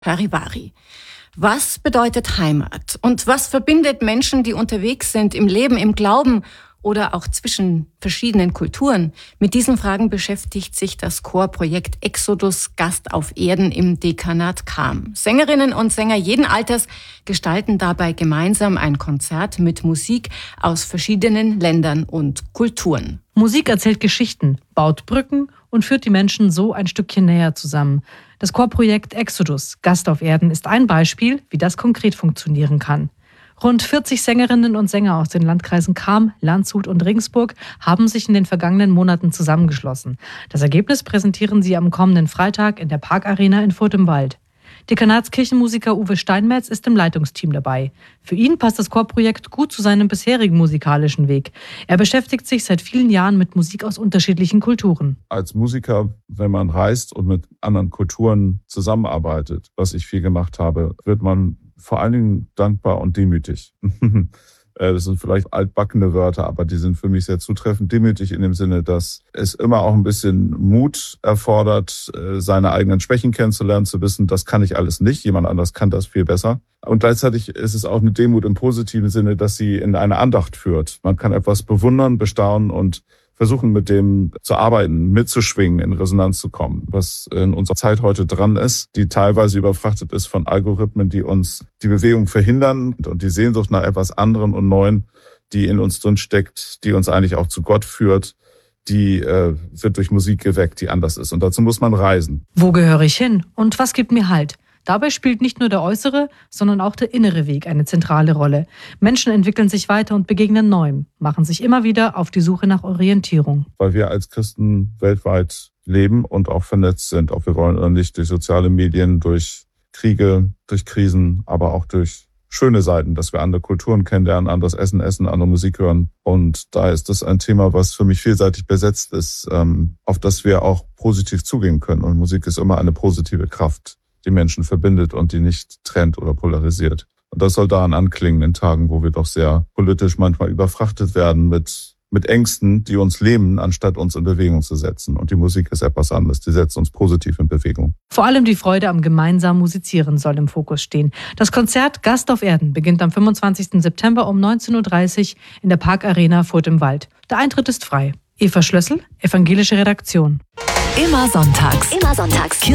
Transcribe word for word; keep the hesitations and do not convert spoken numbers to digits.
Charivari. Was bedeutet Heimat? Und was verbindet Menschen, die unterwegs sind, im Leben, im Glauben oder auch zwischen verschiedenen Kulturen? Mit diesen Fragen beschäftigt sich das Chorprojekt Exodus Gast auf Erden im Dekanat Cham. Sängerinnen und Sänger jeden Alters gestalten dabei gemeinsam ein Konzert mit Musik aus verschiedenen Ländern und Kulturen. Musik erzählt Geschichten, baut Brücken und führt die Menschen so ein Stückchen näher zusammen. Das Chorprojekt Exodus Gast auf Erden ist ein Beispiel, wie das konkret funktionieren kann. Rund vierzig Sängerinnen und Sänger aus den Landkreisen Cham, Landshut und Regensburg haben sich in den vergangenen Monaten zusammengeschlossen. Das Ergebnis präsentieren sie am kommenden Freitag in der Parkarena in Furth im Wald. Dekanatskirchenmusiker Uwe Steinmetz ist im Leitungsteam dabei. Für ihn passt das Chorprojekt gut zu seinem bisherigen musikalischen Weg. Er beschäftigt sich seit vielen Jahren mit Musik aus unterschiedlichen Kulturen. Als Musiker, wenn man reist und mit anderen Kulturen zusammenarbeitet, was ich viel gemacht habe, wird man vor allen Dingen dankbar und demütig. Das sind vielleicht altbackene Wörter, aber die sind für mich sehr zutreffend. Demütig in dem Sinne, dass es immer auch ein bisschen Mut erfordert, seine eigenen Schwächen kennenzulernen, zu wissen, das kann ich alles nicht, jemand anders kann das viel besser. Und gleichzeitig ist es auch eine Demut im positiven Sinne, dass sie in eine Andacht führt. Man kann etwas bewundern, bestaunen und versuchen, mit dem zu arbeiten, mitzuschwingen, in Resonanz zu kommen, was in unserer Zeit heute dran ist, die teilweise überfrachtet ist von Algorithmen, die uns die Bewegung verhindern und die Sehnsucht nach etwas anderem und Neuen, die in uns drin steckt, die uns eigentlich auch zu Gott führt, die äh, wird durch Musik geweckt, die anders ist. Und dazu muss man reisen. Wo gehöre ich hin und was gibt mir Halt? Dabei spielt nicht nur der äußere, sondern auch der innere Weg eine zentrale Rolle. Menschen entwickeln sich weiter und begegnen Neuem, machen sich immer wieder auf die Suche nach Orientierung. Weil wir als Christen weltweit leben und auch vernetzt sind, ob wir wollen oder nicht, durch soziale Medien, durch Kriege, durch Krisen, aber auch durch schöne Seiten, dass wir andere Kulturen kennenlernen, anderes Essen essen, andere Musik hören. Und da ist das ein Thema, was für mich vielseitig besetzt ist, auf das wir auch positiv zugehen können. Und Musik ist immer eine positive Kraft, die Menschen verbindet und die nicht trennt oder polarisiert. Und das soll daran anklingen in Tagen, wo wir doch sehr politisch manchmal überfrachtet werden mit mit Ängsten, die uns lähmen, anstatt uns in Bewegung zu setzen. Und die Musik ist etwas anderes, die setzt uns positiv in Bewegung. Vor allem die Freude am gemeinsamen Musizieren soll im Fokus stehen. Das Konzert Gast auf Erden beginnt am fünfundzwanzigsten September um neunzehn Uhr dreißig in der Parkarena Furth im Wald. Der Eintritt ist frei. Eva Schlössel, evangelische Redaktion. Immer sonntags. Immer sonntags.